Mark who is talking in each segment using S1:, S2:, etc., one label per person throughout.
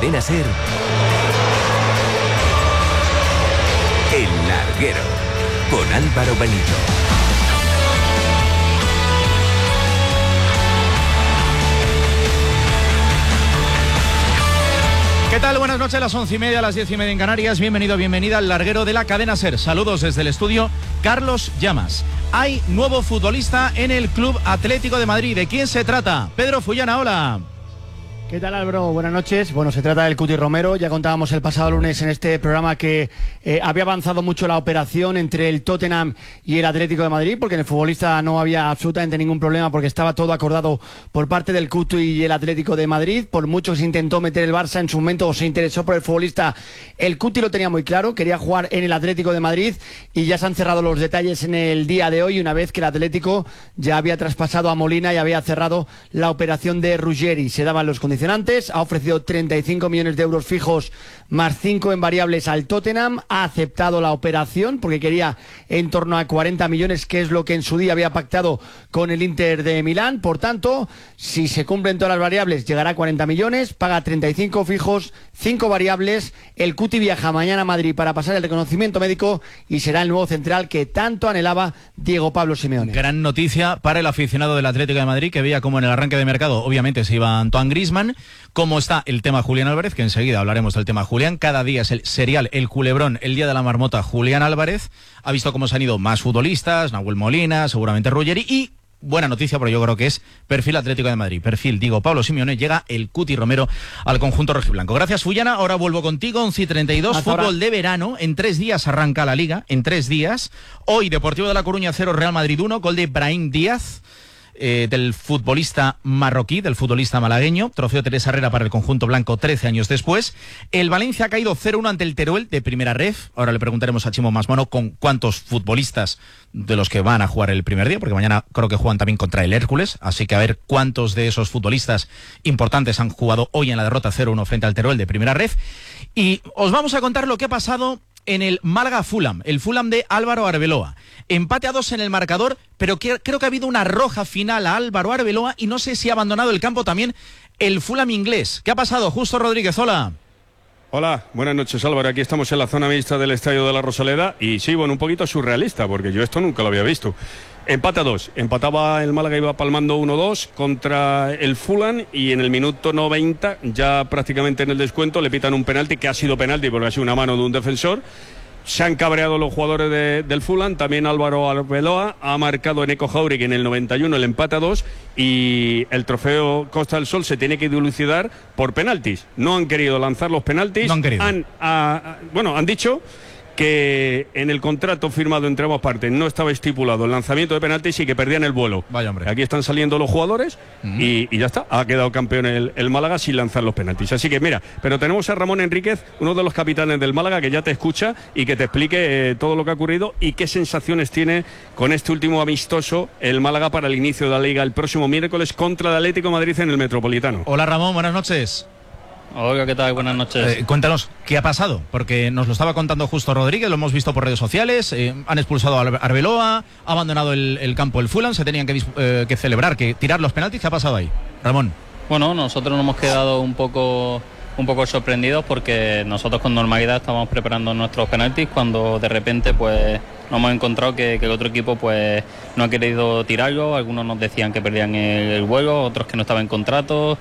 S1: Cadena SER, El Larguero, con Álvaro Benito.
S2: ¿Qué tal? Buenas noches, a las 11:30, a las 10:30 en Canarias. Bienvenido, bienvenida al Larguero de la Cadena SER. Saludos desde el estudio, Carlos Llamas. Hay nuevo futbolista en el Club Atlético de Madrid. ¿De quién se trata? Pedro Fullana, hola.
S3: ¿Qué tal, Álvaro? Buenas noches. Bueno, se trata del Cuti Romero. Ya contábamos el pasado lunes en este programa que había avanzado mucho la operación entre el Tottenham y el Atlético de Madrid, porque en el futbolista no había absolutamente ningún problema, porque estaba todo acordado por parte del Cuti y el Atlético de Madrid. Por mucho que se intentó meter el Barça en su momento o se interesó por el futbolista, el Cuti lo tenía muy claro, quería jugar en el Atlético de Madrid, y ya se han cerrado los detalles en el día de hoy, una vez que el Atlético ya había traspasado a Molina y había cerrado la operación de Ruggeri. Se daban los condicionantes. Ha ofrecido 35 millones de euros fijos más 5 en variables al Tottenham. Ha aceptado la operación porque quería en torno a 40 millones, que es lo que en su día había pactado con el Inter de Milán. Por tanto, si se cumplen todas las variables, llegará a 40 millones, paga 35 fijos, 5 variables. El Cuti viaja mañana a Madrid para pasar el reconocimiento médico y será el nuevo central que tanto anhelaba Diego Pablo Simeone.
S2: Gran noticia para el aficionado del Atlético de Madrid, que veía como en el arranque de mercado obviamente se iba Antoine Griezmann. Cómo está el tema Julián Álvarez, que enseguida hablaremos del tema Julián. Cada día es el serial, el culebrón, el día de la marmota Julián Álvarez. Ha visto cómo se han ido más futbolistas, Nahuel Molina, seguramente Ruggeri, y buena noticia, porque yo creo que es perfil Atlético de Madrid, perfil Diego Pablo Simeone, llega el Cuti Romero al conjunto rojiblanco. Gracias, Fullana. Ahora vuelvo contigo, 11:32, fútbol de verano. En 3 días arranca la Liga, en 3 días. Hoy, Deportivo de La Coruña 0, Real Madrid 1, gol de Brahim Díaz. Del futbolista marroquí, del futbolista malagueño. Trofeo Teresa Herrera para el conjunto blanco 13 años después. El Valencia ha caído 0-1 ante el Teruel de primera ref. Ahora le preguntaremos a Chimo Masmono con cuántos futbolistas de los que van a jugar el primer día, porque mañana creo que juegan también contra el Hércules, así que a ver cuántos de esos futbolistas importantes han jugado hoy en la derrota 0-1 frente al Teruel de primera ref. Y os vamos a contar lo que ha pasado en el Málaga-Fulham, el Fulham de Álvaro Arbeloa. Empate a 2 en el marcador, pero creo que ha habido una roja final a Álvaro Arbeloa y no sé si ha abandonado el campo también el Fulham inglés. ¿Qué ha pasado? Justo Rodríguez, hola.
S4: Hola, buenas noches, Álvaro. Aquí estamos en la zona mixta del Estadio de la Rosaleda y sí, bueno, un poquito surrealista, porque yo esto nunca lo había visto. Empate a 2. Empataba el Málaga, iba palmando 1-2 contra el Fulham y en el minuto 90, ya prácticamente en el descuento, le pitan un penalti, que ha sido penalti porque ha sido una mano de un defensor. Se han cabreado los jugadores del Fulham. También Álvaro Arbeloa ha marcado en Eco Jauregui en el 91 el empate a 2 y el trofeo Costa del Sol se tiene que dilucidar por penaltis. No han querido lanzar los penaltis.
S2: No han querido.
S4: Han dicho que en el contrato firmado entre ambas partes no estaba estipulado el lanzamiento de penaltis y que perdían el vuelo.
S2: Vaya hombre.
S4: Aquí están saliendo los jugadores y ya está. Ha quedado campeón el Málaga sin lanzar los penaltis. Así que mira, pero tenemos a Ramón Enríquez, uno de los capitanes del Málaga, que ya te escucha y que te explique todo lo que ha ocurrido y qué sensaciones tiene con este último amistoso el Málaga para el inicio de la Liga el próximo miércoles contra el Atlético de Madrid en el Metropolitano.
S2: Hola Ramón, buenas noches.
S5: Hola, ¿qué tal? Buenas noches.
S2: Cuéntanos, ¿qué ha pasado? Porque nos lo estaba contando justo Rodríguez, lo hemos visto por redes sociales, han expulsado a Arbeloa, ha abandonado el campo el Fulham, se tenían que celebrar, que tirar los penaltis. ¿Qué ha pasado ahí? Ramón.
S5: Bueno, nosotros nos hemos quedado un poco sorprendidos porque nosotros con normalidad estábamos preparando nuestros penaltis cuando de repente pues nos hemos encontrado que el otro equipo pues no ha querido tirarlo. Algunos nos decían que perdían el vuelo, otros que no estaban en contrato.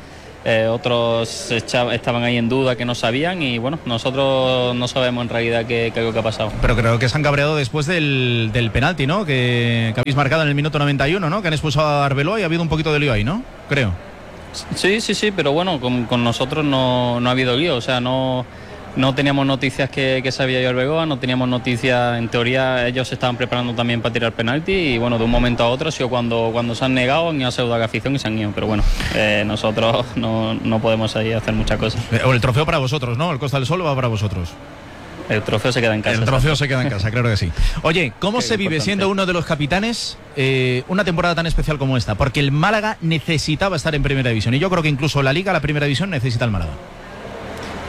S5: Otros estaban ahí en duda, que no sabían, y bueno, nosotros no sabemos en realidad qué es lo que ha pasado.
S2: Pero creo que se han cabreado después del penalti, ¿no? Que habéis marcado en el minuto 91, ¿no? Que han expulsado a Arbeloa y ha habido un poquito de lío ahí, ¿no? Creo.
S5: Sí, pero bueno, con nosotros no ha habido lío, o sea, no teníamos noticias que se había ido Arbeloa, no teníamos noticias, en teoría ellos se estaban preparando también para tirar penalti y bueno, de un momento a otro ha sido cuando se han negado, han ido a pseudo la afición y se han ido, pero bueno, nosotros no podemos ahí hacer muchas cosas.
S2: O el trofeo para vosotros, ¿no? El Costa del Sol va para vosotros.
S5: El trofeo se queda en casa.
S2: El trofeo se queda en casa, claro que sí. Oye, ¿cómo se vive siendo uno de los capitanes una temporada tan especial como esta? Porque el Málaga necesitaba estar en Primera División y yo creo que incluso la Liga, la Primera División, necesita el Málaga.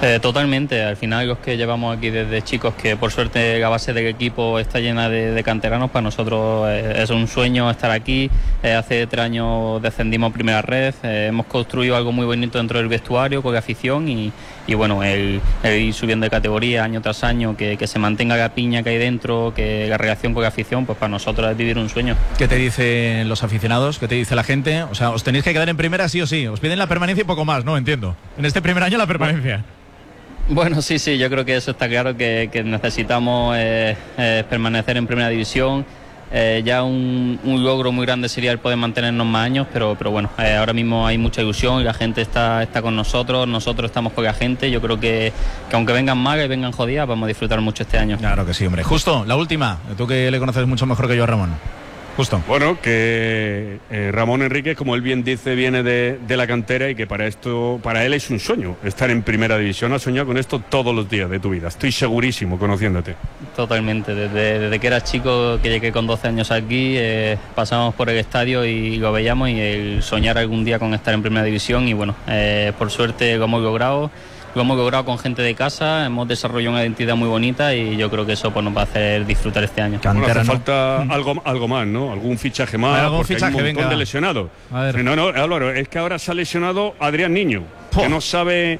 S5: Totalmente, al final los que llevamos aquí desde chicos, que por suerte la base del equipo está llena de canteranos, para nosotros es un sueño estar aquí. Hace 3 años descendimos a primera red, hemos construido algo muy bonito dentro del vestuario con la afición y bueno, el ir subiendo de categoría año tras año, que se mantenga la piña que hay dentro, que la relación con la afición, pues para nosotros es vivir un sueño.
S2: ¿Qué te dicen los aficionados? ¿Qué te dice la gente? O sea, os tenéis que quedar en primera sí o sí, os piden la permanencia y poco más, ¿no? Entiendo. En este primer año la permanencia.
S5: Bueno, sí, yo creo que eso está claro, que necesitamos permanecer en primera división. Ya un logro muy grande sería el poder mantenernos más años, pero bueno, ahora mismo hay mucha ilusión y la gente está con nosotros estamos con la gente. Yo creo que aunque vengan malas y vengan jodidas, vamos a disfrutar mucho este año.
S2: Claro que sí, hombre. Justo, la última, tú que le conoces mucho mejor que yo a Ramón. Justo.
S4: Bueno, que Ramón Enríquez, como él bien dice, viene de la cantera y que para él es un sueño estar en primera división. Has soñado con esto todos los días de tu vida, estoy segurísimo, conociéndote.
S5: Totalmente, desde que eras chico, que llegué con 12 años aquí, pasamos por el estadio y lo veíamos, y el soñar algún día con estar en primera división, y bueno, por suerte lo hemos logrado. Lo hemos logrado con gente de casa, hemos desarrollado una identidad muy bonita y yo creo que eso pues nos va a hacer disfrutar este año.
S4: Bueno, hace falta algo más, ¿no? Algún fichaje más, porque hay un montón de lesionados. No, Álvaro, es que ahora se ha lesionado Adrián Niño, que no sabe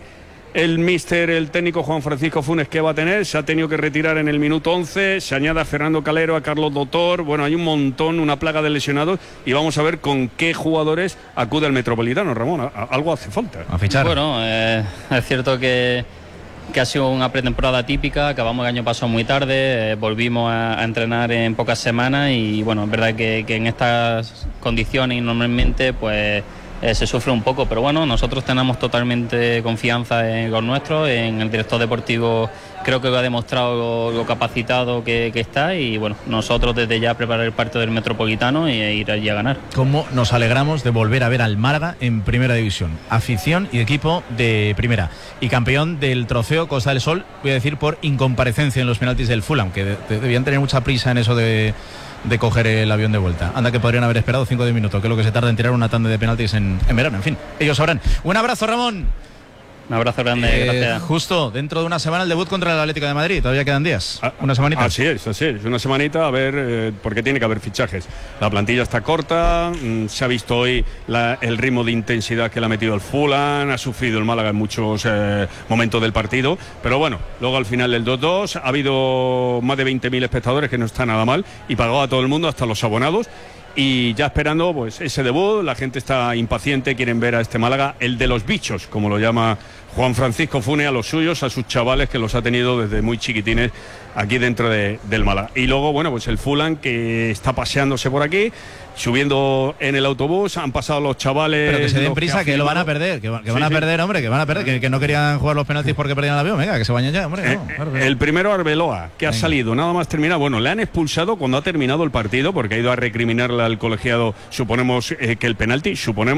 S4: el técnico Juan Francisco Funes qué va a tener, se ha tenido que retirar en el minuto 11, se añade a Fernando Calero, a Carlos Doctor, bueno, hay un montón, una plaga de lesionados, y vamos a ver con qué jugadores acude el Metropolitano, Ramón, algo hace falta.
S2: A fichar.
S5: Bueno, es cierto que ha sido una pretemporada típica, acabamos el año pasado muy tarde, volvimos a entrenar en pocas semanas y bueno, es verdad que en estas condiciones normalmente pues se sufre un poco, pero bueno, nosotros tenemos totalmente confianza en los nuestros, en el director deportivo, creo que lo ha demostrado lo capacitado que está, y bueno, nosotros desde ya preparar el partido del Metropolitano e ir allí a ganar.
S2: ¿Cómo nos alegramos de volver a ver al Málaga en primera división? Afición y equipo de primera, y campeón del trofeo Costa del Sol, voy a decir por incomparecencia en los penaltis del Fulham, que debían tener mucha prisa en eso de coger el avión de vuelta. Anda, que podrían haber esperado 5 o 10 minutos, que es lo que se tarda en tirar una tanda de penaltis en verano. En fin, ellos sabrán. Un abrazo, Ramón.
S5: Un abrazo grande, gracias.
S2: Justo dentro de una semana el debut contra el Atlético de Madrid. Todavía quedan días. Una semanita.
S4: Así es. Una semanita, a ver, porque tiene que haber fichajes. La plantilla está corta. Se ha visto hoy el ritmo de intensidad que le ha metido el Fulham. Ha sufrido el Málaga en muchos momentos del partido. Pero bueno, luego al final del 2-2 ha habido más de 20.000 espectadores, que no está nada mal. Y pagó a todo el mundo, hasta los abonados. Y ya esperando pues ese debut, la gente está impaciente, quieren ver a este Málaga, el de los bichos, como lo llama Juan Francisco Funes a los suyos, a sus chavales que los ha tenido desde muy chiquitines aquí dentro del Málaga. Y luego, bueno, pues el Fulham, que está paseándose por aquí, subiendo en el autobús, han pasado los chavales.
S2: Pero que se den prisa, que lo van a perder, que van a perder, hombre, que van a perder, que no querían jugar los penaltis porque perdían el avión, venga, que se bañen ya, hombre.
S4: El primero, Arbeloa, que ha salido, nada más terminar, bueno, le han expulsado cuando ha terminado el partido, porque ha ido a recriminarle al colegiado, suponemos que el penalti,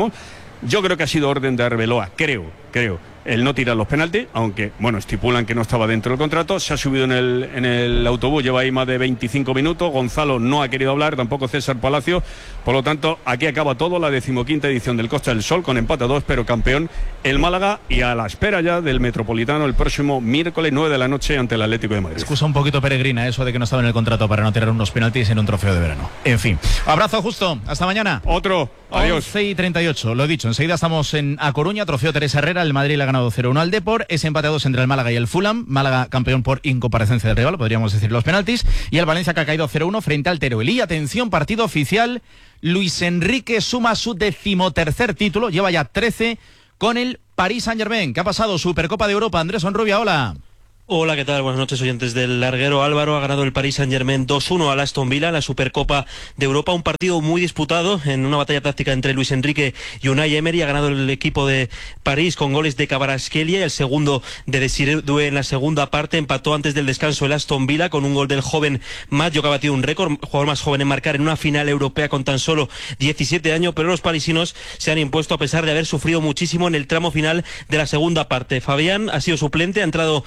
S4: yo creo que ha sido orden de Arbeloa, creo, el no tirar los penaltis, aunque, bueno, estipulan que no estaba dentro del contrato. Se ha subido en el autobús, lleva ahí más de 25 minutos. Gonzalo no ha querido hablar, tampoco César Palacio. Por lo tanto, aquí acaba todo, la 15ª edición del Costa del Sol, con empate a 2, pero campeón el Málaga, y a la espera ya del Metropolitano el próximo miércoles 9 de la noche ante el Atlético de Madrid.
S2: Excusa un poquito peregrina eso de que no estaba en el contrato para no tirar unos penaltis en un trofeo de verano. En fin, abrazo, Justo, hasta mañana.
S4: Otro, adiós.
S2: 11:38, lo he dicho, enseguida estamos en A Coruña, trofeo Teresa Herrera. El Madrid le ha ganado 0-1 al Depor, ese empate a 2 entre el Málaga y el Fulham. Málaga campeón por incomparecencia del rival, podríamos decir los penaltis, y el Valencia, que ha caído 0-1 frente al Teruel. Y atención, partido oficial, Luis Enrique suma su 13º título, lleva ya 13 con el Paris Saint-Germain. ¿Qué ha pasado? Supercopa de Europa, Andrés Onrubia, hola.
S6: Hola, ¿qué tal? Buenas noches, oyentes del larguero. Álvaro, ha ganado el Paris Saint-Germain 2-1 al Aston Villa en la Supercopa de Europa, un partido muy disputado en una batalla táctica entre Luis Enrique y Unai Emery. Ha ganado el equipo de París con goles de Kvaratskhelia y el segundo de Desiré Doué en la segunda parte. Empató antes del descanso el Aston Villa con un gol del joven Maggio, que ha batido un récord, jugador más joven en marcar en una final europea con tan solo 17 años, pero los parisinos se han impuesto a pesar de haber sufrido muchísimo en el tramo final de la segunda parte. Fabián ha sido suplente, ha entrado en el segundo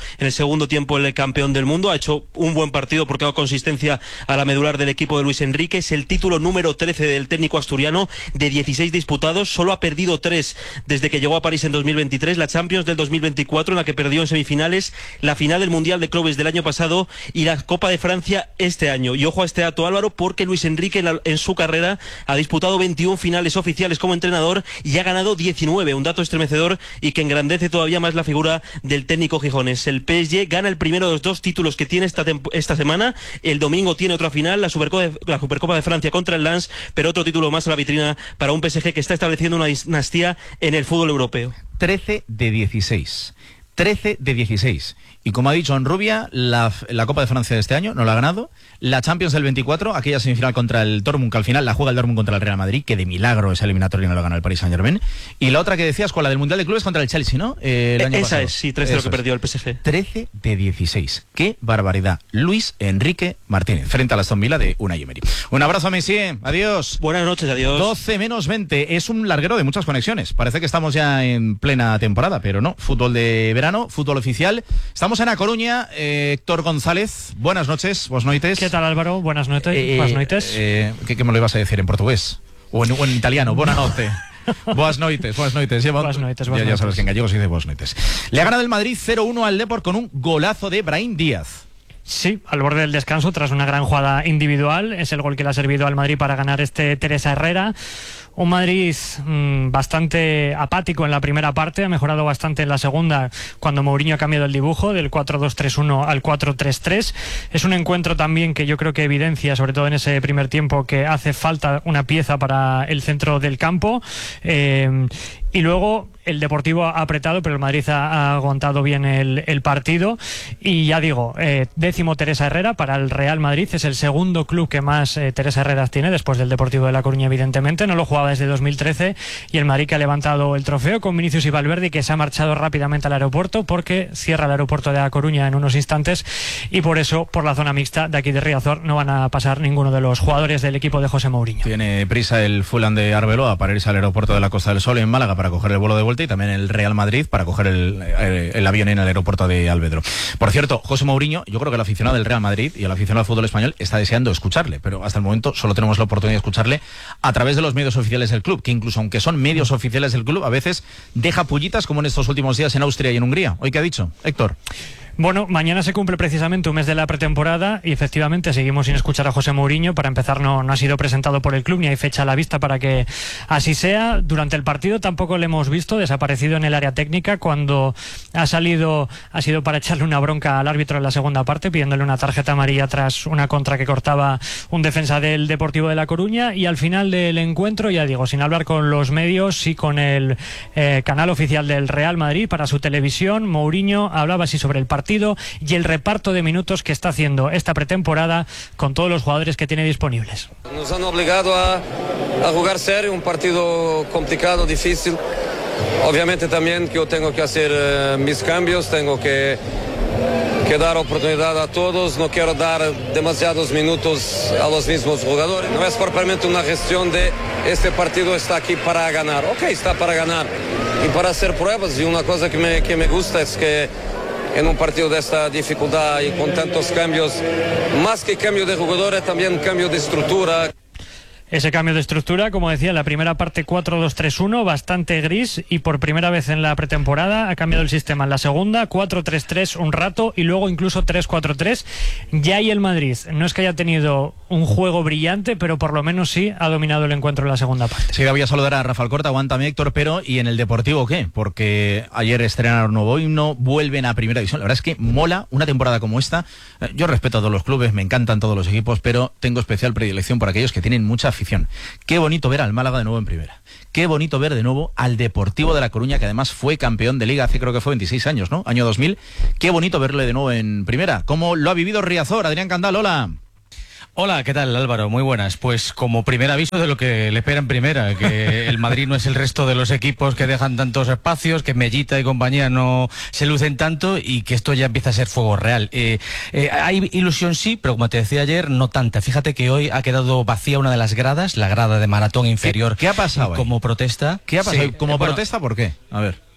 S6: segundo tiempo el campeón del mundo. Ha hecho un buen partido porque ha dado consistencia a la medular del equipo de Luis Enrique. Es el título número 13 del técnico asturiano, de 16 disputados. Solo ha perdido 3 desde que llegó a París en 2023. La Champions del 2024, en la que perdió en semifinales, la final del Mundial de Clubes del año pasado y la Copa de Francia este año. Y ojo a este dato, Álvaro, porque Luis Enrique en su carrera ha disputado 21 finales oficiales como entrenador y ha ganado 19, un dato estremecedor y que engrandece todavía más la figura del técnico gijonés. El PSG gana el primero de los 2 títulos que tiene esta semana. El domingo tiene otra final, la Supercopa de Francia contra el Lens, pero otro título más a la vitrina para un PSG que está estableciendo una dinastía en el fútbol europeo.
S2: 13 de 16. 13 de 16. Y como ha dicho Onrubia, la Copa de Francia de este año no la ha ganado. La Champions del 24, aquella semifinal contra el Dortmund, que al final la juega el Dortmund contra el Real Madrid, que de milagro esa eliminatoria no la gana el Paris Saint-Germain. Y la otra que decías, con la del Mundial de Clubes contra el Chelsea, ¿no? El año pasado.
S6: Es, sí, 3 de lo que perdió el PSG.
S2: 13 de 16. ¡Qué barbaridad! Luis Enrique Martínez, frente a la Aston Villa de Unai Emery. Un abrazo, Messi. Adiós.
S6: Buenas noches, adiós.
S2: 12 menos 20. Es un larguero de muchas conexiones. Parece que estamos ya en plena temporada, pero no. Fútbol de verano, fútbol oficial. Estamos en A Coruña. Héctor González, buenas noches, buenas noites.
S7: ¿Qué tal, Álvaro? Buenas noches. Buenas noites.
S2: ¿Qué me lo ibas a decir en portugués? O en italiano, buena noche. Buenas noites, buenas noites. Ya sabes que en gallego se dice buenas noites. Le ha ganado el Madrid 0-1 al Depor con un golazo de Brahim Díaz.
S7: Sí, al borde del descanso, tras una gran jugada individual. Es el gol que le ha servido al Madrid para ganar Teresa Herrera. Un Madrid bastante apático en la primera parte, ha mejorado bastante en la segunda, cuando Mourinho ha cambiado el dibujo del 4-2-3-1 al 4-3-3. Es un encuentro también que yo creo que evidencia, sobre todo en ese primer tiempo, que hace falta una pieza para el centro del campo. Y luego el Deportivo ha apretado, pero el Madrid ha aguantado bien el partido. Y ya digo, 10º Teresa Herrera para el Real Madrid. Es el segundo club que más Teresa Herreras tiene, después del Deportivo de La Coruña, evidentemente. No lo jugaba desde 2013. Y el Madrid, que ha levantado el trofeo con Vinicius y Valverde, que se ha marchado rápidamente al aeropuerto, porque cierra el aeropuerto de La Coruña en unos instantes. Y por eso, por la zona mixta de aquí de Riazor, no van a pasar ninguno de los jugadores del equipo de José Mourinho.
S2: Tiene prisa el Fulham de Arbeloa para irse al aeropuerto de la Costa del Sol en Málaga para coger el vuelo de vuelta, y también el Real Madrid para coger el avión en el aeropuerto de Alvedro. Por cierto, José Mourinho, yo creo que el aficionado del Real Madrid y el aficionado al fútbol español está deseando escucharle, pero hasta el momento solo tenemos la oportunidad de escucharle a través de los medios oficiales del club, que incluso aunque son medios oficiales del club, a veces deja pullitas, como en estos últimos días en Austria y en Hungría. ¿Hoy qué ha dicho, Héctor?
S7: Bueno, mañana se cumple precisamente un mes de la pretemporada y efectivamente seguimos sin escuchar a José Mourinho. Para empezar, no ha sido presentado por el club, ni hay fecha a la vista para que así sea. Durante el partido tampoco le hemos visto, desaparecido en el área técnica. Cuando ha salido ha sido para echarle una bronca al árbitro en la segunda parte, pidiéndole una tarjeta amarilla tras una contra que cortaba un defensa del Deportivo de La Coruña. Y al final del encuentro, ya digo, sin hablar con los medios y con el canal oficial del Real Madrid para su televisión, Mourinho hablaba así sobre el partido y el reparto de minutos que está haciendo esta pretemporada con todos los jugadores que tiene disponibles.
S8: Nos han obligado a jugar serio, un partido complicado, difícil. Obviamente también que yo tengo que hacer mis cambios, tengo que dar oportunidad a todos, no quiero dar demasiados minutos a los mismos jugadores. No es propiamente una gestión de este partido está aquí para ganar. Ok, está para ganar y para hacer pruebas. Y una cosa que me gusta es que en un partido de esta dificultad y con tantos cambios, más que cambio de jugadores, también cambio de estructura.
S7: Ese cambio de estructura, como decía, la primera parte 4-2-3-1, bastante gris, y por primera vez en la pretemporada ha cambiado el sistema. En la segunda, 4-3-3 un rato y luego incluso 3-4-3. Ya hay el Madrid. No es que haya tenido un juego brillante, pero por lo menos sí ha dominado el encuentro en la segunda parte.
S2: Sí, voy a saludar a Rafael Corta, aguántame, Héctor, pero ¿y en el Deportivo qué? Porque ayer estrenaron nuevo himno, vuelven a Primera División. La verdad es que mola una temporada como esta. Yo respeto a todos los clubes, me encantan todos los equipos, pero tengo especial predilección por aquellos que tienen mucha afición. Qué bonito ver al Málaga de nuevo en Primera. Qué bonito ver de nuevo al Deportivo de La Coruña, que además fue campeón de Liga hace, creo que fue 26 años, ¿no? Año 2000. Qué bonito verle de nuevo en Primera. ¿Cómo lo ha vivido Riazor? Adrián Candal, hola.
S9: Hola, ¿qué tal, Álvaro? Muy buenas. Pues como primer aviso de lo que le espera en Primera, que el Madrid no es el resto de los equipos que dejan tantos espacios, que Mellita y compañía no se lucen tanto y que esto ya empieza a ser fuego real. Hay ilusión, sí, pero como te decía ayer, no tanta. Fíjate que hoy ha quedado vacía una de las gradas, la grada de maratón inferior.
S2: ¿Qué ha pasado
S9: como protesta?
S2: ¿Qué ha pasado?
S9: Sí,
S2: ¿Como protesta por qué? A ver.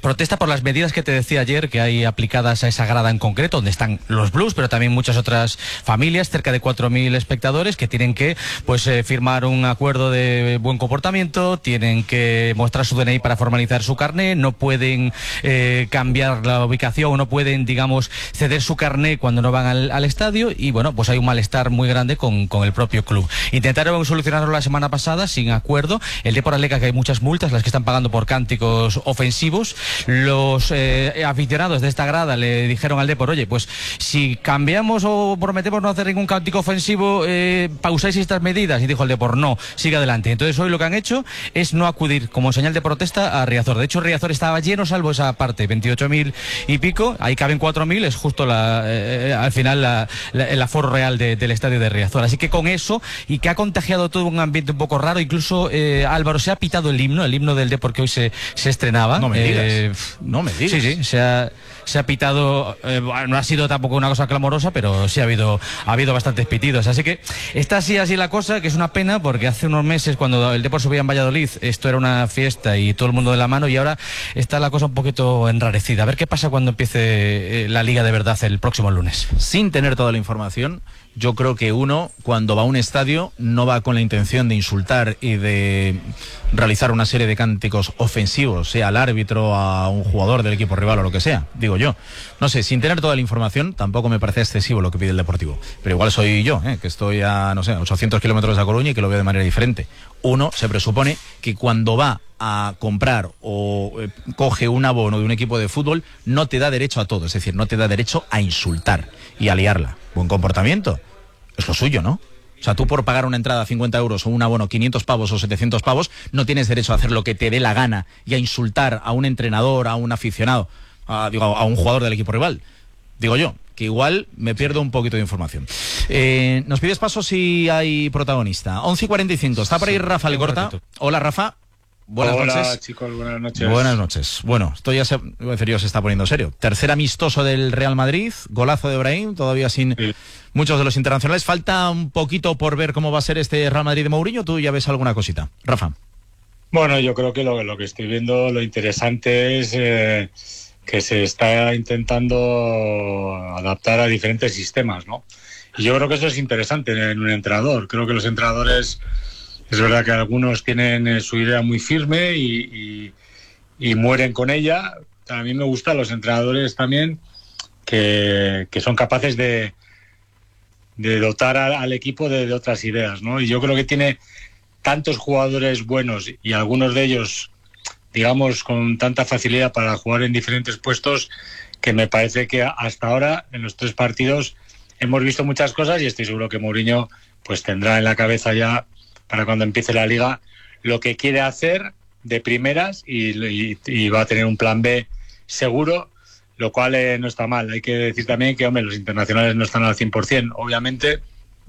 S9: protesta por las medidas que te decía ayer que hay aplicadas a esa grada en concreto, donde están los Blues, pero también muchas otras familias, cerca de 4.000 espectadores que tienen que firmar un acuerdo de buen comportamiento, tienen que mostrar su DNI para formalizar su carné, no pueden cambiar la ubicación, no pueden, digamos, ceder su carné cuando no van al estadio, y bueno, pues hay un malestar muy grande con el propio club. Intentaron solucionarlo la semana pasada sin acuerdo. El Depor alega que hay muchas multas, las que están pagando por cánticos ofensivos. Los aficionados de esta grada le dijeron al Depor, oye, pues si cambiamos o prometemos no hacer ningún cántico ofensivo, pausáis estas medidas. Y dijo el Depor, no, sigue adelante. Entonces hoy lo que han hecho es no acudir como señal de protesta a Riazor. De hecho, Riazor estaba lleno, salvo esa parte, 28.000 y pico, ahí caben 4.000, es justo al final el aforo real del estadio de Riazor. Así que con eso, y que ha contagiado todo un ambiente un poco raro, incluso Álvaro, se ha pitado el himno del Depor que hoy se estrenaba.
S2: No me digas. No me digas.
S9: Sí, se ha pitado, no ha sido tampoco una cosa clamorosa, pero sí ha habido bastantes pitidos. Así que está así la cosa, que es una pena, porque hace unos meses, cuando el Depor subía en Valladolid, esto era una fiesta y todo el mundo de la mano, y ahora está la cosa un poquito enrarecida. A ver qué pasa cuando empiece la Liga de verdad el próximo lunes.
S2: Sin tener toda la información, yo creo que uno, cuando va a un estadio, no va con la intención de insultar y de realizar una serie de cánticos ofensivos, sea al árbitro, a un jugador del equipo rival o lo que sea, digo yo. No sé, sin tener toda la información, tampoco me parece excesivo lo que pide el Deportivo. Pero igual soy yo, que estoy a, 800 kilómetros de A Coruña y que lo veo de manera diferente. Uno se presupone que cuando va a comprar o coge un abono de un equipo de fútbol, no te da derecho a todo, es decir, no te da derecho a insultar y a liarla. Buen comportamiento, es lo suyo, ¿no? O sea, tú por pagar una entrada a 50 euros o un abono 500 pavos o 700 pavos, no tienes derecho a hacer lo que te dé la gana y a insultar a un entrenador, a un aficionado, a un jugador del equipo rival. Digo yo, que igual me pierdo un poquito de información. Nos pides paso si hay protagonista. 11:45, está por ahí Rafa Alcorta. Hola, Rafa. Buenas noches.
S10: Hola, chicos, buenas noches.
S2: Buenas noches. Bueno, esto ya se está poniendo serio. Tercer amistoso del Real Madrid, golazo de Brahim, todavía sin muchos de los internacionales. Falta un poquito por ver cómo va a ser este Real Madrid de Mourinho. ¿Tú ya ves alguna cosita? Rafa.
S10: Bueno, yo creo que lo que estoy viendo, lo interesante es que se está intentando adaptar a diferentes sistemas, ¿no? Y yo creo que eso es interesante en un entrenador. Creo que los entrenadores... Es verdad que algunos tienen su idea muy firme y mueren con ella. A mí me gustan los entrenadores también que son capaces de dotar al equipo de otras ideas, ¿no? Y yo creo que tiene tantos jugadores buenos y algunos de ellos, digamos, con tanta facilidad para jugar en diferentes puestos, que me parece que hasta ahora, en los 3 partidos, hemos visto muchas cosas y estoy seguro que Mourinho pues tendrá en la cabeza ya, para cuando empiece la Liga, lo que quiere hacer de primeras y va a tener un plan B seguro, lo cual no está mal. Hay que decir también que, hombre, los internacionales no están al 100%, obviamente,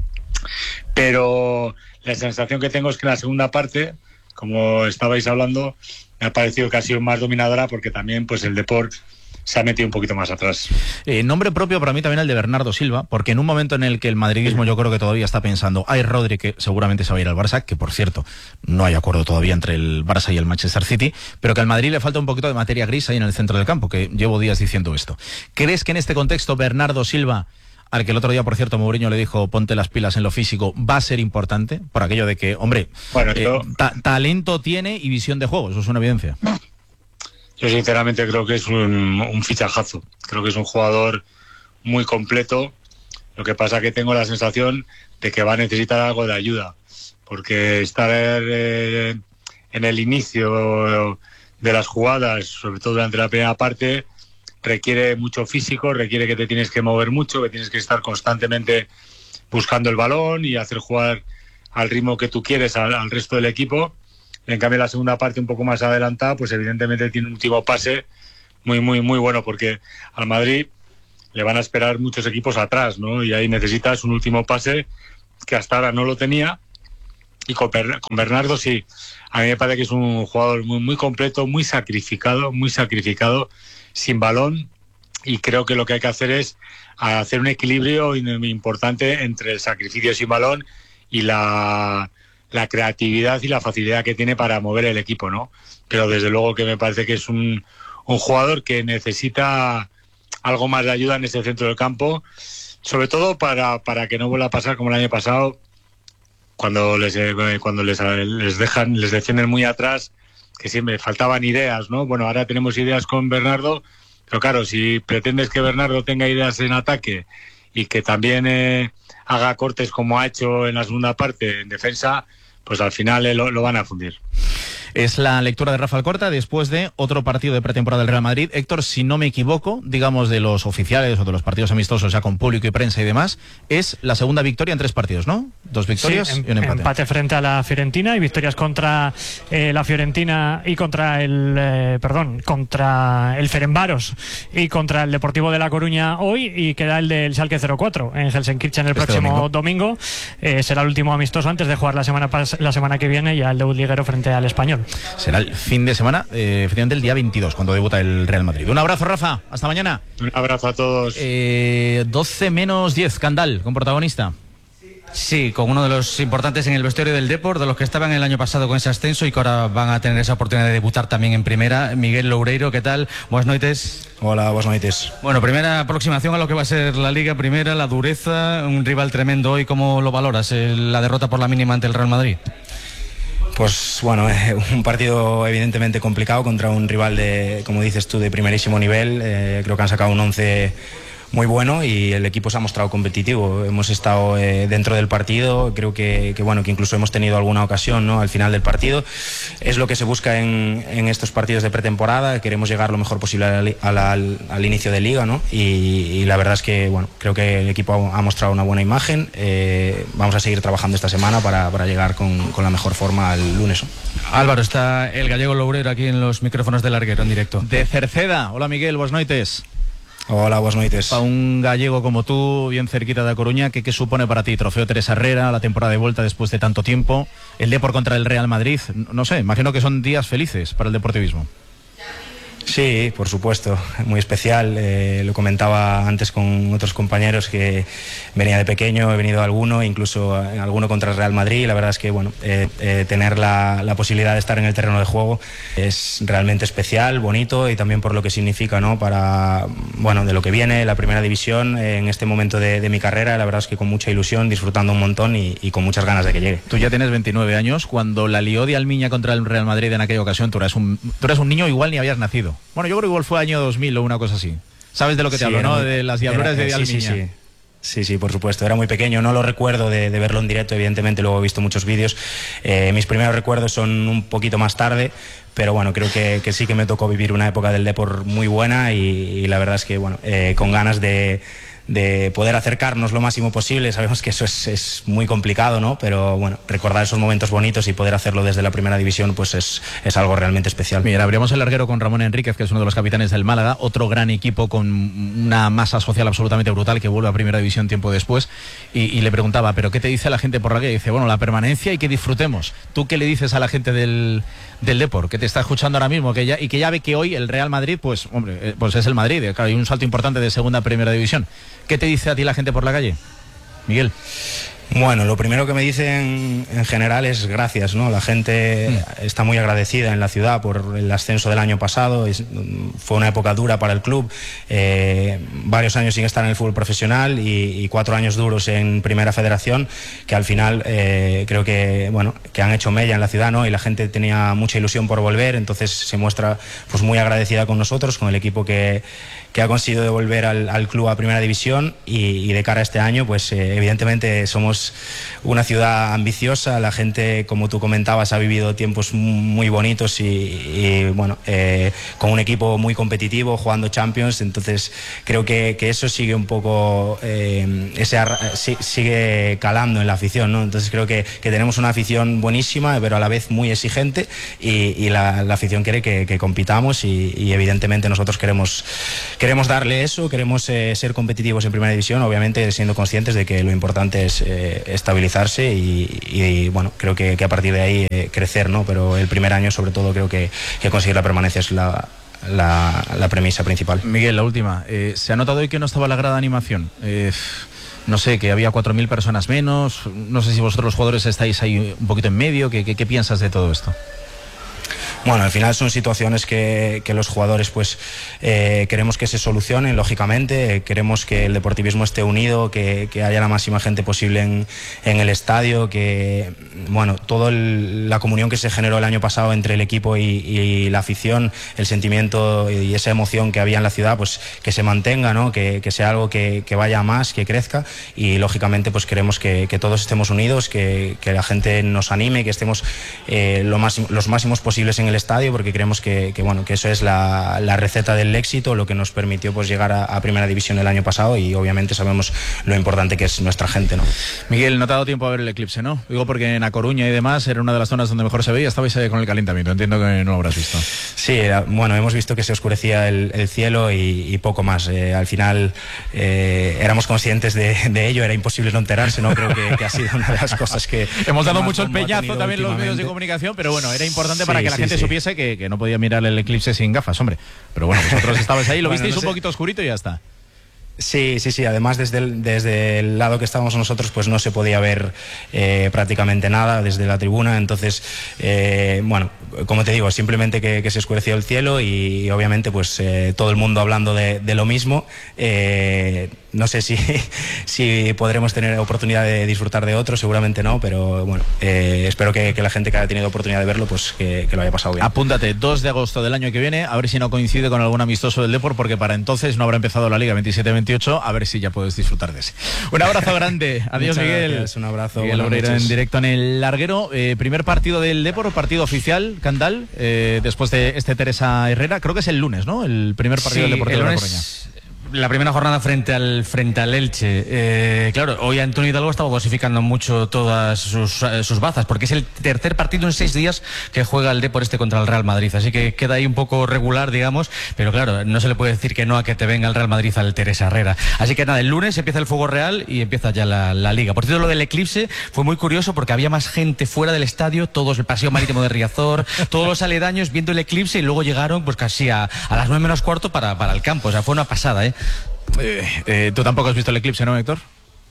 S10: pero la sensación que tengo es que en la segunda parte, como estabais hablando, me ha parecido que ha sido más dominadora, porque también pues el Depor se ha metido un poquito más atrás.
S2: Nombre propio para mí también el de Bernardo Silva, porque en un momento en el que el madridismo yo creo que todavía está pensando, hay Rodri que seguramente se va a ir al Barça, que por cierto no hay acuerdo todavía entre el Barça y el Manchester City, pero que al Madrid le falta un poquito de materia gris ahí en el centro del campo, que llevo días diciendo esto. ¿Crees que en este contexto Bernardo Silva, al que el otro día, por cierto, Mourinho le dijo ponte las pilas en lo físico, va a ser importante? Por aquello de que, hombre, bueno, talento tiene y visión de juego, eso es una evidencia.
S10: Yo sinceramente creo que es un fichajazo. Creo que es un jugador muy completo. Lo que pasa que tengo la sensación de que va a necesitar algo de ayuda, porque estar en el inicio de las jugadas, sobre todo durante la primera parte, requiere mucho físico, requiere que te tienes que mover mucho, que tienes que estar constantemente buscando el balón y hacer jugar al ritmo que tú quieres al resto del equipo. En cambio, la segunda parte, un poco más adelantada, pues evidentemente tiene un último pase muy, muy, muy bueno, porque al Madrid le van a esperar muchos equipos atrás, ¿no? Y ahí necesitas un último pase que hasta ahora no lo tenía. Y con Bernardo sí. A mí me parece que es un jugador muy, muy completo, muy sacrificado, sin balón. Y creo que lo que hay que hacer es hacer un equilibrio importante entre el sacrificio sin balón y la creatividad y la facilidad que tiene para mover el equipo, ¿no? Pero desde luego que me parece que es un un jugador que necesita algo más de ayuda en ese centro del campo, sobre todo para que no vuelva a pasar como el año pasado, cuando les defienden muy atrás, que siempre faltaban ideas, ¿no? Bueno, ahora tenemos ideas con Bernardo, pero claro, si pretendes que Bernardo tenga ideas en ataque y que también haga cortes como ha hecho en la segunda parte en defensa, pues al final lo van a fundir.
S2: Es la lectura de Rafa Alcorta después de otro partido de pretemporada del Real Madrid. Héctor, si no me equivoco, digamos de los oficiales o de los partidos amistosos ya con público y prensa y demás, es la segunda victoria en 3 partidos, ¿no? 2 victorias y un empate.
S7: Empate frente a la Fiorentina y victorias contra la Fiorentina y contra el Ferencváros y contra el Deportivo de La Coruña hoy, y queda el del Schalke 04 en Helsinki el próximo domingo. Será el último amistoso antes de jugar la semana que viene ya el debut liguero frente al Español.
S2: Será el fin de semana, efectivamente el día 22, cuando debuta el Real Madrid. Un abrazo, Rafa. Hasta mañana.
S10: Un abrazo a todos.
S2: 12 menos 10, Candal, con protagonista.
S9: Sí, con uno de los importantes en el vestuario del Depor, de los que estaban el año pasado con ese ascenso y que ahora van a tener esa oportunidad de debutar también en primera. Miguel Loureiro, ¿qué tal? Buenas noches.
S11: Hola, buenas noches.
S9: Bueno, primera aproximación a lo que va a ser la Liga Primera, la dureza, un rival tremendo hoy. ¿Cómo lo valoras, la derrota por la mínima ante el Real Madrid?
S11: Pues bueno, un partido evidentemente complicado contra un rival de, como dices tú, de primerísimo nivel. Creo que han sacado un 11 muy bueno y el equipo se ha mostrado competitivo. Hemos estado dentro del partido, creo que incluso hemos tenido alguna ocasión, ¿no?, al final del partido. Es lo que se busca en estos partidos de pretemporada. Queremos llegar lo mejor posible al inicio de liga, ¿no? Y la verdad es que creo que el equipo ha mostrado una buena imagen. Vamos a seguir trabajando esta semana para llegar con la mejor forma al lunes, ¿no?
S9: Álvaro, está el gallego Loureiro aquí en los micrófonos del Larguero en directo.
S2: De Cerceda. Hola, Miguel, buenas noches.
S11: Hola, buenas noches.
S2: Para un gallego como tú, bien cerquita de A Coruña, ¿qué supone para ti? Trofeo Teresa Herrera, la temporada de vuelta después de tanto tiempo, el Depor contra el Real Madrid, no sé, imagino que son días felices para el deportivismo.
S11: Sí, por supuesto, muy especial. Lo comentaba antes con otros compañeros que venía de pequeño, he venido a alguno, incluso alguno contra el Real Madrid. La verdad es que tener la posibilidad de estar en el terreno de juego es realmente especial, bonito, y también por lo que significa, ¿no?, para de lo que viene, la primera división en este momento de mi carrera. La verdad es que con mucha ilusión, disfrutando un montón y con muchas ganas de que llegue.
S2: Tú ya tienes 29 años, cuando la lió de Almiña contra el Real Madrid en aquella ocasión, tú eras un niño, igual ni habías nacido. Bueno, yo creo que igual fue año 2000 o una cosa así. ¿Sabes de lo que te hablo, no? De las diabluras de Almiña.
S11: Sí, por supuesto. Era muy pequeño, no lo recuerdo de verlo en directo, evidentemente, luego he visto muchos vídeos. Mis primeros recuerdos son un poquito más tarde, pero creo que sí que me tocó vivir una época del Depor muy buena y la verdad es que, con ganas de poder acercarnos lo máximo posible. Sabemos que eso es muy complicado, ¿no? Pero recordar esos momentos bonitos y poder hacerlo desde la primera división, pues es algo realmente especial.
S2: Mira, abrimos el larguero con Ramón Enríquez, que es uno de los capitanes del Málaga, otro gran equipo con una masa social absolutamente brutal que vuelve a primera división tiempo después, y le preguntaba, ¿pero qué te dice la gente por la calle? Y dice, la permanencia y que disfrutemos. ¿Tú qué le dices a la gente del Depor, que te está escuchando ahora mismo, que ya ve que hoy el Real Madrid, pues es el Madrid, claro, hay un salto importante de segunda a primera división? ¿Qué te dice a ti la gente por la calle, Miguel?
S11: Lo primero que me dicen en general es gracias, ¿no? La gente está muy agradecida en la ciudad por el ascenso del año pasado. Fue una época dura para el club, varios años sin estar en el fútbol profesional y 4 años duros en Primera Federación, que al final creo que han hecho mella en la ciudad, ¿no? Y la gente tenía mucha ilusión por volver, entonces se muestra pues muy agradecida con nosotros, con el equipo que ha conseguido devolver al club a Primera División, y de cara a este año, pues evidentemente somos una ciudad ambiciosa. La gente, como tú comentabas, ha vivido tiempos muy bonitos y con un equipo muy competitivo, jugando Champions, entonces creo que eso sigue un poco, sigue calando en la afición, ¿no? Entonces creo que tenemos una afición buenísima, pero a la vez muy exigente, y la afición quiere que compitamos, y evidentemente nosotros queremos darle eso, queremos ser competitivos en Primera División, obviamente siendo conscientes de que lo importante es estabilizarse y creo que a partir de ahí crecer, ¿no? Pero el primer año, sobre todo, creo que conseguir la permanencia es la premisa principal.
S2: Miguel, la última. ¿Se ha notado hoy que no estaba la grada de animación? No sé, que había 4.000 personas menos. No sé si vosotros los jugadores estáis ahí un poquito en medio. ¿Qué piensas de todo esto?
S11: Bueno, al final son situaciones que los jugadores pues queremos que se solucionen, lógicamente, queremos que el deportivismo esté unido, que haya la máxima gente posible en el estadio, que bueno, toda la comunión que se generó el año pasado entre el equipo y la afición, el sentimiento y esa emoción que había en la ciudad, pues que se mantenga, ¿no? Que sea algo que vaya más, que crezca, y lógicamente pues queremos que todos estemos unidos, que la gente nos anime, que estemos los máximos posibles en el estadio, porque creemos que eso es la receta del éxito, lo que nos permitió pues llegar a Primera División el año pasado, y obviamente sabemos lo importante que es nuestra gente, ¿no?
S2: Miguel, no te ha dado tiempo a ver el eclipse, ¿no? Digo porque en A Coruña y demás era una de las zonas donde mejor se veía, estabais con el calentamiento, entiendo que no lo habrás visto.
S11: Sí, bueno, hemos visto que se oscurecía el cielo y poco más. Al final éramos conscientes de ello, era imposible no enterarse, ¿no? Creo que ha sido una de las cosas que...
S2: Hemos dado mucho el peñazo también los medios de comunicación, pero bueno, era importante para que la gente supiese que no podía mirar el eclipse sin gafas, hombre. Pero bueno, vosotros estabais ahí, lo visteis un poquito oscurito y ya está.
S11: Sí. Además, desde el lado que estábamos nosotros, pues no se podía ver prácticamente nada desde la tribuna. Entonces, bueno, como te digo, simplemente que se oscureció el cielo y obviamente pues todo el mundo hablando de lo mismo. No sé si podremos tener oportunidad de disfrutar de otro, seguramente no, pero bueno, espero que la gente que haya tenido oportunidad de verlo, pues que lo haya pasado bien.
S2: Apúntate, 2 de agosto del año que viene, a ver si no coincide con algún amistoso del Depor, porque para entonces no habrá empezado la Liga 27-28, a ver si ya puedes disfrutar de ese. Un abrazo grande, adiós Miguel.
S11: Gracias, un abrazo.
S2: Miguel Obreiro en directo en el Larguero. Primer partido del Depor, partido oficial, Candal, después de este Teresa Herrera, creo que es el lunes, ¿no? El primer partido del Deportivo de La Coruña.
S9: La primera jornada frente al Elche. Claro, hoy Antonio Hidalgo estaba dosificando mucho todas sus bazas, porque es el tercer partido en 6 días que juega el Depor contra el Real Madrid, así que queda ahí un poco regular, digamos, pero claro, no se le puede decir que no a que te venga el Real Madrid al Teresa Herrera. Así que nada, el lunes empieza el fuego real y empieza ya la Liga. Por cierto, lo del eclipse fue muy curioso porque había más gente fuera del estadio, todos el paseo marítimo de Riazor, todos los aledaños viendo el eclipse, y luego llegaron pues casi a las 9 menos cuarto para el campo. O sea, fue una pasada,
S2: ¿Tú tampoco has visto el eclipse, no, Héctor?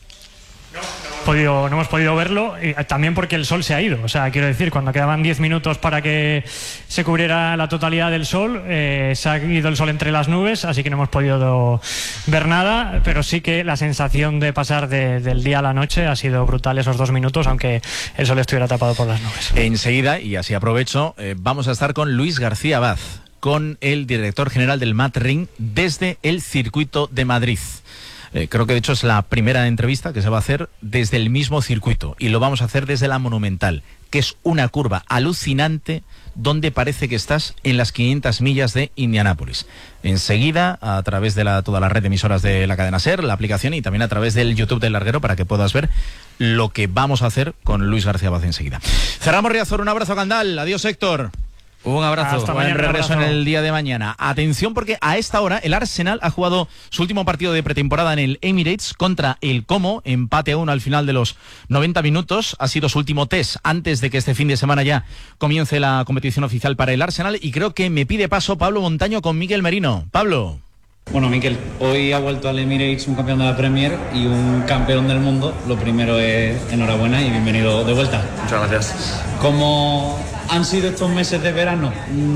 S7: No hemos podido verlo, y también porque el sol se ha ido. O sea, quiero decir, cuando quedaban 10 minutos para que se cubriera la totalidad del sol, se ha ido el sol entre las nubes, así que no hemos podido ver nada, pero sí que la sensación de pasar del día a la noche ha sido brutal esos 2 minutos, aunque el sol estuviera tapado por las nubes.
S2: Enseguida, y así aprovecho, vamos a estar con Luis García Abad, con el director general del MatRing desde el circuito de Madrid. Creo que de hecho es la primera entrevista que se va a hacer desde el mismo circuito, y lo vamos a hacer desde la Monumental, que es una curva alucinante donde parece que estás en las 500 millas de Indianápolis. Enseguida, a través de toda la red de emisoras de la cadena SER, la aplicación, y también a través del YouTube del Larguero, para que puedas ver lo que vamos a hacer con Luis García Abad enseguida. Cerramos Riazor, un abrazo, Candal, adiós Héctor.
S9: Un abrazo.
S2: Hasta mañana, buen regreso en el día de mañana. Atención, porque a esta hora el Arsenal ha jugado su último partido de pretemporada en el Emirates contra el Como, empate a 1 al final de los 90 minutos. Ha sido su último test antes de que este fin de semana ya comience la competición oficial para el Arsenal, y creo que me pide paso Pablo Montaño con Miguel Merino. Pablo.
S12: Bueno, Miquel, hoy ha vuelto al Emirates un campeón de la Premier y un campeón del mundo. Lo primero es enhorabuena y bienvenido de vuelta.
S13: Muchas gracias.
S12: ¿Cómo han sido estos meses de verano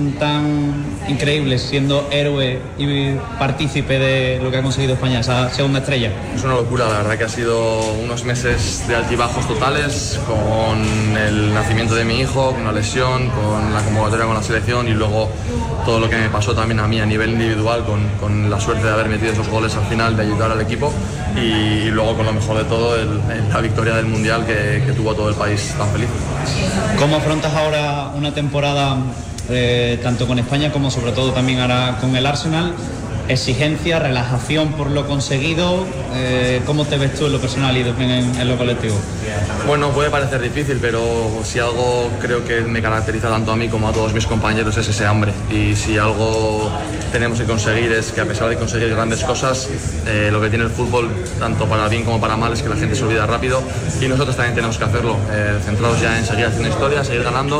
S12: tan increíbles, siendo héroe y partícipe de lo que ha conseguido España, esa segunda estrella?
S13: Es una locura, la verdad que ha sido unos meses de altibajos totales, con el nacimiento de mi hijo, con una lesión, con la convocatoria con la selección, y luego todo lo que me pasó también a mí a nivel individual, con la suerte de haber metido esos goles al final, de ayudar al equipo, y luego con lo mejor de todo, la victoria del Mundial que tuvo todo el país tan feliz.
S12: ¿Cómo afrontas ahora una temporada tanto con España como sobre todo también ahora con el Arsenal? Exigencia, relajación por lo conseguido, ¿cómo te ves tú en lo personal y en lo colectivo?
S13: Bueno, puede parecer difícil, pero si algo creo que me caracteriza tanto a mí como a todos mis compañeros es ese hambre, y si algo tenemos que conseguir es que, a pesar de conseguir grandes cosas, lo que tiene el fútbol, tanto para bien como para mal, es que la gente se olvida rápido, y nosotros también tenemos que hacerlo, centrados ya en seguir haciendo historia, seguir ganando.